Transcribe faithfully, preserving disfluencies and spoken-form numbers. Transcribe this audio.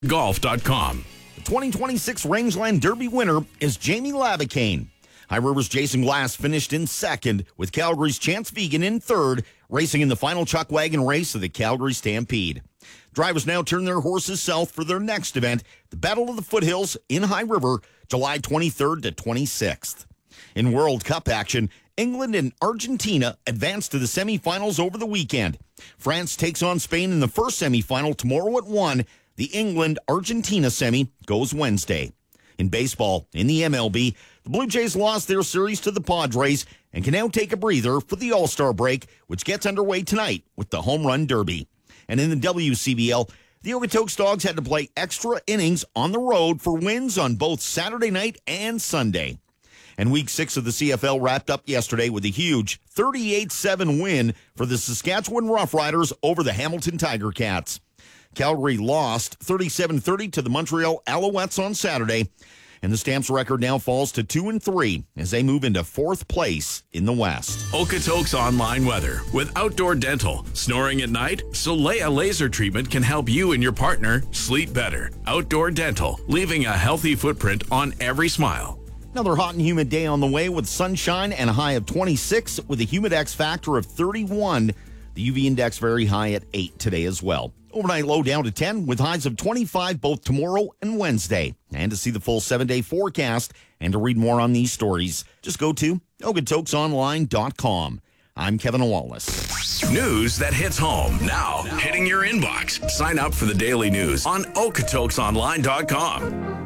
golf dot com. The twenty twenty-six Rangeland Derby winner is Jamie Labicane. High River's Jason Glass finished in second, with Calgary's Chance Vegan in third, racing in the final chuck wagon race of the Calgary Stampede. Drivers now turn their horses south for their next event, the Battle of the Foothills in High River, July twenty-third to twenty-sixth. In World Cup action, England and Argentina advanced to the semifinals over the weekend. France takes on Spain in the first semifinal tomorrow at one. The England-Argentina semi goes Wednesday. In baseball, in the M L B, the Blue Jays lost their series to the Padres and can now take a breather for the All-Star break, which gets underway tonight with the Home Run Derby. And in the W C B L, the Okotoks Dogs had to play extra innings on the road for wins on both Saturday night and Sunday. And Week six of the C F L wrapped up yesterday with a huge thirty-eight seven win for the Saskatchewan Roughriders over the Hamilton Tiger Cats. Calgary lost thirty-seven thirty to the Montreal Alouettes on Saturday, and the Stamps record now falls to two and three as they move into fourth place in the West. Okotoks Online Weather with Outdoor Dental. Snoring at night? Solea Laser Treatment can help you and your partner sleep better. Outdoor Dental, leaving a healthy footprint on every smile. Another hot and humid day on the way with sunshine and a high of twenty-six with a Humidex factor of thirty-one. The U V index very high at eight today as well. Overnight low down to ten with highs of twenty-five both tomorrow and Wednesday. And to see the full seven-day forecast and to read more on these stories, just go to Okotoks Online dot com. I'm Kevin Wallace. News that hits home now, hitting your inbox. Sign up for the daily news on Okotoks Online dot com.